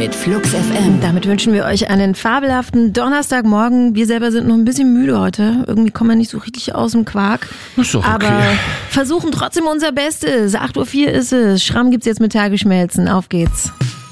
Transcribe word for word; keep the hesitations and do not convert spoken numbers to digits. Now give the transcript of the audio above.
mit Flux F M. Damit wünschen wir euch einen fabelhaften Donnerstagmorgen. Wir selber sind noch ein bisschen müde heute. Irgendwie kommen wir nicht so richtig aus dem Quark. Ist doch okay. Aber versuchen trotzdem unser Bestes. acht Uhr vier ist es. Schramm gibt's jetzt mit Tagesschmelzen. Auf geht's.